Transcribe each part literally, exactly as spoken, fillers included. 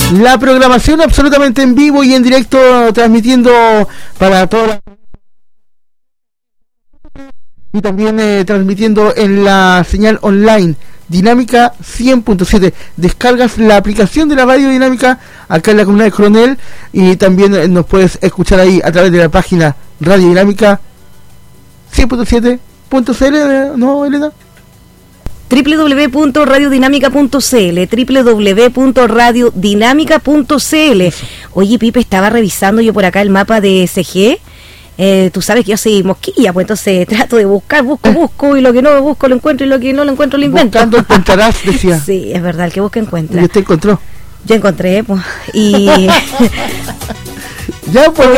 La programación absolutamente en vivo y en directo, transmitiendo para toda la... y también eh, transmitiendo en la señal online Dinámica cien punto siete. Descargas la aplicación de la radio Dinámica acá en la comuna de Coronel, y también eh, nos puedes escuchar ahí a través de la página Radio Dinámica cien punto siete punto c l, ¿no, Elena? doble u doble u doble u punto radio dinámica punto c l, doble u doble u doble u punto radio dinámica punto c l. Oye, Pipe, estaba revisando yo por acá el mapa de S G. Eh, tú sabes que yo soy mosquilla, pues entonces trato de buscar, busco, busco, y lo que no busco lo encuentro, y lo que no lo encuentro lo invento. Buscando encontrarás, decía. Sí, es verdad, el que busca encuentra. Y usted encontró. Yo encontré, pues, y... ya, pues,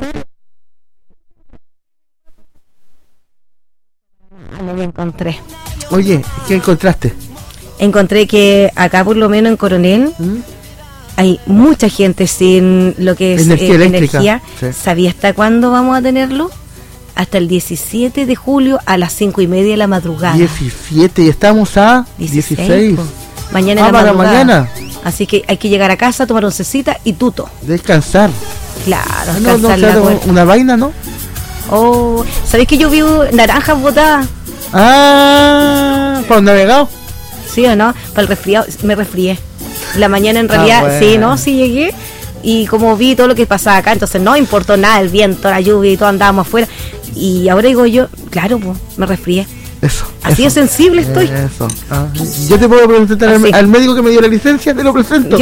lo que encontré. Oye, ¿qué encontraste? Encontré que acá, por lo menos en Coronel, ¿Mm? hay mucha gente sin lo que es energía. Eh, energía. Sí. ¿Sabía hasta cuándo vamos a tenerlo? Hasta el diecisiete de julio a las cinco y media de la madrugada. diecisiete, y estamos a dieciséis. dieciséis. Mañana ah, en la para madrugada. mañana. Así que hay que llegar a casa, tomar oncecita y tuto. Descansar. Claro, no, descansar no, la claro, una vaina, ¿no? Oh, ¿sabéis que yo vi naranjas botadas? Ah, ¿para un navegado? Sí o no, para el resfriado, me resfrié. La mañana en realidad, ah, bueno. sí, ¿no? Sí llegué, y como vi todo lo que pasaba acá, entonces no importó nada, el viento, la lluvia y todo, andábamos afuera. Y ahora digo yo, claro, pues, me resfrié. Eso. Así eso, de sensible estoy. Eso. Ah, yo te puedo presentar al, al médico que me dio la licencia, te lo presento.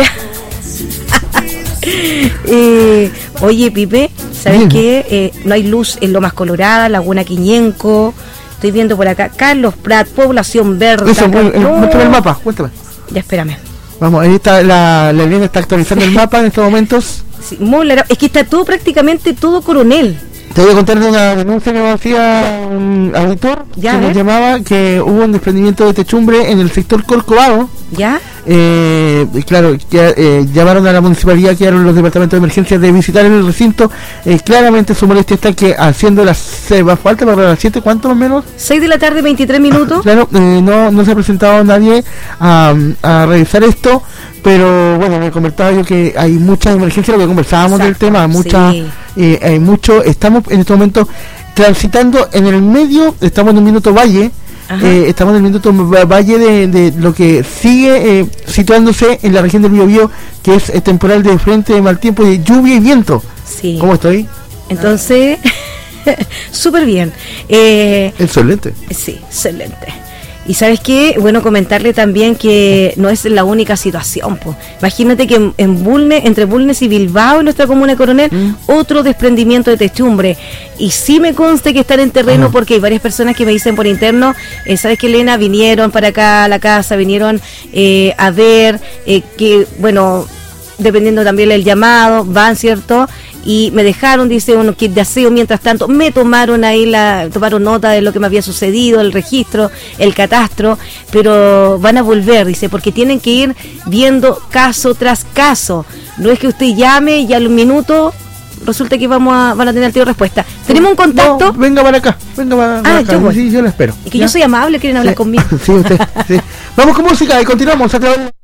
eh, oye, Pipe, ¿sabes qué? Eh, no hay luz en Lomas Colorada, Laguna Quiñenco. Estoy viendo por acá, Carlos Prat, Población Verde. Eso, bueno, no. Muéstrame el mapa, cuéntame. Ya, espérame. Vamos, ahí está, la, la Elena está actualizando el mapa en estos momentos. Sí, es que está todo, prácticamente todo Coronel. Te voy a contar de una denuncia que me hacía un auditor ¿Ya, que eh? nos llamaba que hubo un desprendimiento de techumbre en el sector Corcovado. ¿Ya? Eh, y claro, ya, eh, llamaron a la municipalidad, quedaron los departamentos de emergencia de visitar el recinto. Eh, claramente su molestia está que haciendo las se va falta para las siete, ¿cuánto más o menos? seis de la tarde, veintitrés minutos. Claro, eh, no, no se ha presentado nadie a, a revisar esto, pero bueno, me comentaba yo que hay muchas emergencias, lo que conversábamos Exacto, del tema, muchas, sí. eh, hay mucho, estamos en este momento transitando en el medio, estamos en un minuto valle. Eh, estamos en el minuto valle de, de lo que sigue eh, situándose en la región del Biobío, que es eh, temporal de frente de mal tiempo, de lluvia y viento. Sí. ¿Cómo estoy? Entonces, súper bien. Eh, excelente. Sí, excelente. Y ¿sabes qué? Bueno, comentarle también que no es la única situación, pues. Imagínate que en, en Bulnes, entre Bulnes y Bilbao, en nuestra comuna de Coronel, ¿Mm? otro desprendimiento de techumbre. Y sí me consta que están en terreno, uh-huh. porque hay varias personas que me dicen por interno, eh, ¿sabes qué, Elena? Vinieron para acá a la casa, vinieron eh, a ver, eh, que, bueno, dependiendo también del llamado, van, ¿cierto? Y me dejaron, dice, un kit de aseo. Mientras tanto me tomaron ahí la tomaron nota de lo que me había sucedido, el registro, el catastro, pero van a volver, dice, porque tienen que ir viendo caso tras caso. No es que usted llame y al minuto resulta que vamos a, van a tener tío respuesta. ¿Tenemos un contacto? No, venga para acá, venga para, para ah, acá. Yo voy. Sí, yo lo espero. Es que ¿ya? Yo soy amable, quieren hablar sí. conmigo. Sí, usted, sí. Vamos con música y continuamos a través de...